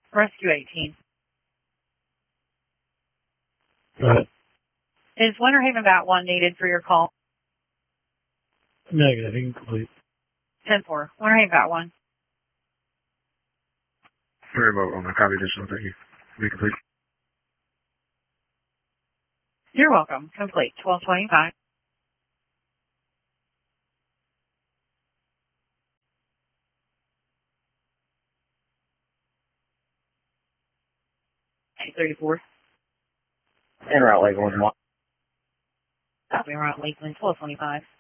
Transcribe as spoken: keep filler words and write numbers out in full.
Rescue eighteen. Go ahead. Is Winter Haven Bat one needed for your call? Negative, incomplete. ten four. Winter Haven Bat one. Very well, I'm going to copy additional, thank you. Be complete. You're welcome. Complete. twelve twenty-five. eight thirty-four. En route, Lakeland one. Copy route Lakeland, twelve twenty-five.